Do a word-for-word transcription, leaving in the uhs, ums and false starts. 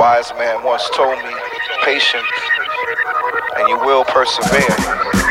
wise man once told me, patience, and you will persevere.